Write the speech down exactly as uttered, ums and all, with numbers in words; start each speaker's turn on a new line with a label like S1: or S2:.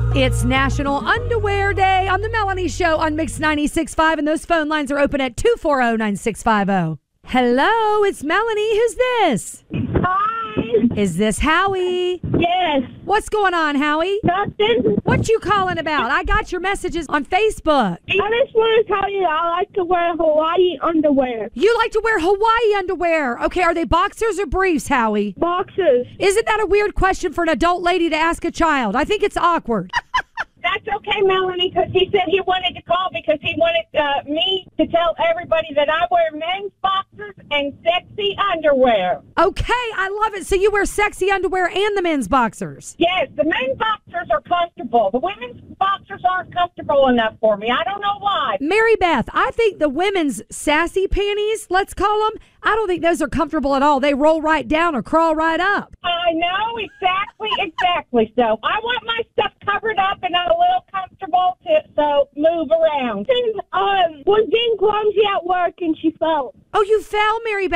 S1: It's National Underwear Day on the Melanie Show on Mix ninety-six point five, and those phone lines are open at two four zero, nine six five zero. Hello, it's Melanie. Who's this?
S2: Hi.
S1: Is this Howie?
S2: Yes.
S1: What's going on, Howie?
S2: Nothing.
S1: What you calling about? I got your messages on Facebook.
S2: I just want to tell you I like to wear Hawaii underwear.
S1: You like to wear Hawaii underwear. Okay, are they boxers or briefs, Howie?
S2: Boxers.
S1: Isn't that a weird question for an adult lady to ask a child? I think it's awkward.
S2: That's okay, Melanie, because he said he wanted to call because he wanted uh, me to tell everybody that I wear men's boxers and sexy underwear.
S1: Okay, I love it. So you wear sexy underwear and the men's boxers.
S2: Yes, the men's boxers are comfortable. The women's boxers aren't comfortable enough for me. I don't know why.
S1: Mary Beth, I think the women's sassy panties, let's call them, I don't think those are comfortable at all. They roll right down or crawl right up.
S2: I know, exactly, exactly. So I want my stuff covered up and a little comfortable to so move around. And, um, was being clumsy at work and she fell.
S1: Oh, you fell, Mary Beth?